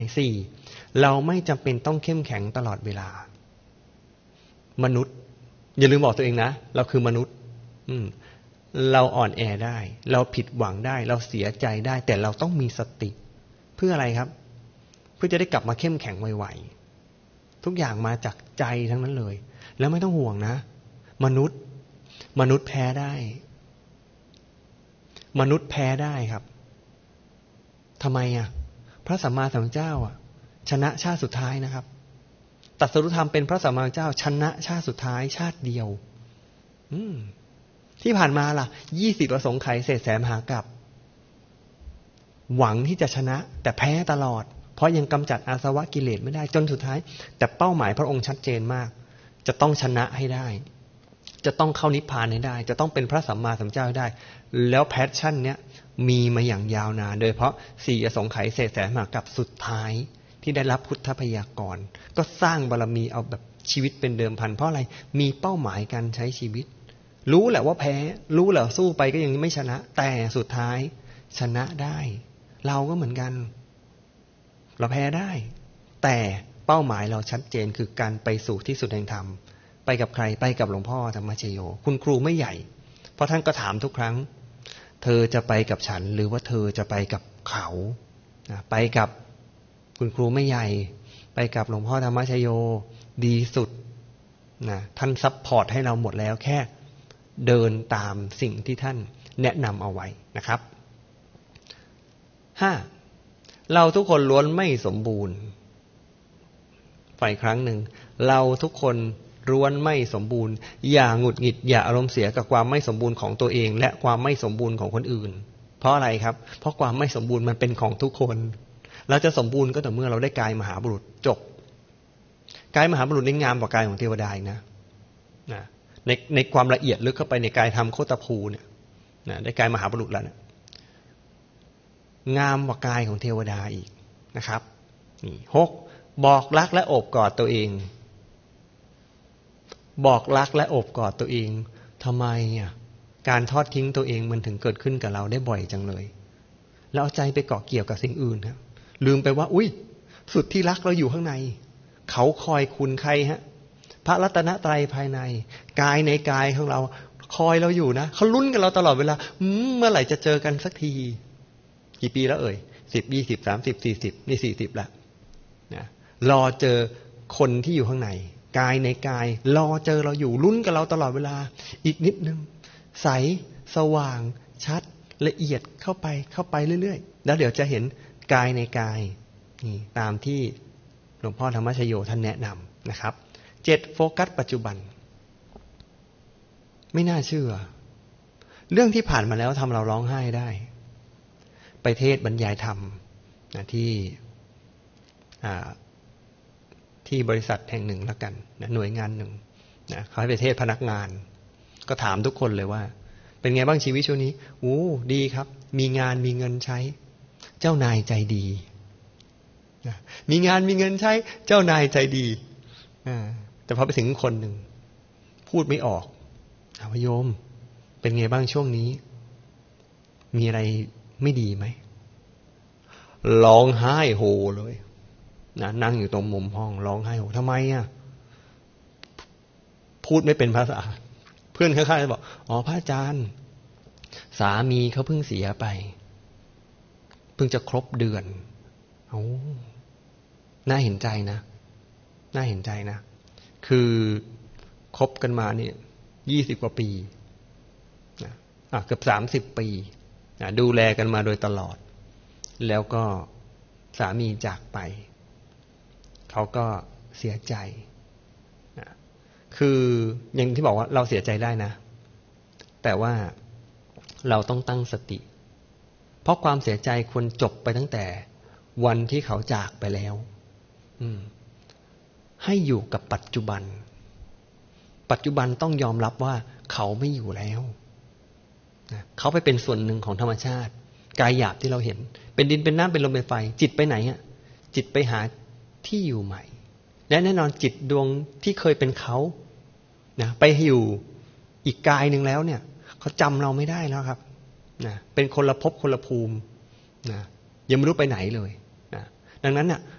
สี่เราไม่จำเป็นต้องเข้มแข็งตลอดเวลามนุษย์อย่าลืมบอกตัวเองนะเราคือมนุษย์เราอ่อนแอได้เราผิดหวังได้เราเสียใจได้แต่เราต้องมีสติเพื่ออะไรครับเพื่อจะได้กลับมาเข้มแข็งไวๆทุกอย่างมาจากใจทั้งนั้นเลยแล้วไม่ต้องห่วงนะมนุษย์แพ้ได้มนุษย์แพ้ได้ครับทำไมพระสัมมาสัมพุทธเจ้าชนะชาติสุดท้ายนะครับตรัสรู้ธรรมเป็นพระสัมมาสัมพุทธเจ้าชนะชาติสุดท้ายชาติเดียวที่ผ่านมาล่ะ20อสงไขยเศษแสนมหากาพย์หวังที่จะชนะแต่แพ้ตลอดเพราะยังกำจัดอาสวะกิเลสไม่ได้จนสุดท้ายแต่เป้าหมายพระองค์ชัดเจนมากจะต้องชนะให้ได้จะต้องเข้านิพพานให้ได้จะต้องเป็นพระสัมมาสัมพุทธเจ้าให้ได้แล้วแพชชั่นเนี้ยมีมาอย่างยาวนานโดยเพราะ4อสงไขยเศษแสนมหากาพย์สุดท้ายที่ได้รับพุทธพยากรณ์ก็สร้างบารมีเอาแบบชีวิตเป็นเดิมพันเพราะอะไรมีเป้าหมายการใช้ชีวิตรู้แหละว่าแพ้รู้แหละสู้ไปก็ยังไม่ชนะแต่สุดท้ายชนะได้เราก็เหมือนกันเราแพ้ได้แต่เป้าหมายเราชัดเจนคือการไปสู่ที่สุดแห่งธรรมไปกับใครไปกับหลวงพ่อธรรมชโยคุณครูไม่ใหญ่เพราะท่านก็ถามทุกครั้งเธอจะไปกับฉันหรือว่าเธอจะไปกับเขาไปกับคุณครูไม่ใหญ่ไปกับหลวงพ่อธรรมชโยดีสุดท่านซัพพอร์ตให้เราหมดแล้วแค่เดินตามสิ่งที่ท่านแนะนำเอาไว้นะครับ 5. เราทุกคนล้วนไม่สมบูรณ์ฝ่ายครั้งหนึ่งเราทุกคนล้วนไม่สมบูรณ์อย่าหงุดหงิดอย่าอารมณ์เสียกับความไม่สมบูรณ์ของตัวเองและความไม่สมบูรณ์ของคนอื่นเพราะอะไรครับเพราะความไม่สมบูรณ์มันเป็นของทุกคนเราจะสมบูรณ์ก็ต่อเมื่อเราได้กายมหาบุรุษจบกายมหาบุรุษนี่งามกว่ากายของเทวดาอีกนะในความละเอียดลึกเข้าไปในกายธรรมโคตภูเนี่ยได้กายมหาบุรุษแล้วเนี่ยงามกว่ากายของเทวดาอีกนะครับนี่ 6. บอกรักและโอบกอดตัวเองบอกรักและโอบกอดตัวเองทำไมการทอดทิ้งตัวเองมันถึงเกิดขึ้นกับเราได้บ่อยจังเลยแล้วเอาใจไปเกาะเกี่ยวกับสิ่งอื่นครับลืมไปว่าอุ้ยสุดที่รักเราอยู่ข้างในเขาคอยคุณใครพระรัตนตรัยภายในกายในกายของเราคอยเราอยู่นะเขาลุ้นกับเราตลอดเวลาเมื่อไหร่จะเจอกันสักทีกี่ปีแล้ว10 20 30 40นี่40ละนะรอเจอคนที่อยู่ข้างในกายในกายรอเจอเราอยู่ลุ้นกับเราตลอดเวลาอีกนิดนึงใสสว่างชัดละเอียดเข้าไปเรื่อยๆแล้วเดี๋ยวจะเห็นกายในกายนี่ตามที่หลวงพ่อธรรมชโยท่านแนะนำนะครับ7โฟกัสปัจจุบันไม่น่าเชื่อเรื่องที่ผ่านมาแล้วทำเราร้องไห้ได้ไปเทศบรรยายธรรมนะที่บริษัทแห่งหนึ่งแล้วกันนะหน่วยงานหนึ่งนะเขาให้ไปเทศพนักงานก็ถามทุกคนเลยว่าเป็นไงบ้างชีวิตช่วงนี้ดีครับมีงานมีเงินใช้เจ้านายใจดีนะมีงานมีเงินใช้เจ้านายใจดีแต่พอไปถึงคนหนึ่งพูดไม่ออกโยมเป็นไงบ้างช่วงนี้มีอะไรไม่ดีไหมร้องไห้โฮเลยนะนั่งอยู่ตรงมุมห้องร้องไห้โฮทำไมพูดไม่เป็นภาษาเพื่อนข้างๆบอกพระอาจารย์สามีเขาเพิ่งเสียไปเพิ่งจะครบเดือนน่าเห็นใจนะน่าเห็นใจนะคือคบกันมาเนี่ย20 กว่าปีเกือบ30 ปีดูแลกันมาโดยตลอดแล้วก็สามีจากไปเขาก็เสียใจคืออย่างที่บอกว่าเราเสียใจได้นะแต่ว่าเราต้องตั้งสติเพราะความเสียใจควรจบไปตั้งแต่วันที่เขาจากไปแล้วให้อยู่กับปัจจุบันปัจจุบันต้องยอมรับว่าเขาไม่อยู่แล้วเขาไปเป็นส่วนหนึ่งของธรรมชาติกายหยาบที่เราเห็นเป็นดินเป็นน้ำเป็นลมเป็นไฟจิตไปไหนจิตไปหาที่อยู่ใหม่และแน่นอนจิตดวงที่เคยเป็นเขาไปอยู่อีกกายหนึ่งแล้วเนี่ยเขาจำเราไม่ได้แล้วครับเป็นคนละภพคนละภูมิยังไม่รู้ไปไหนเลยดังนั้น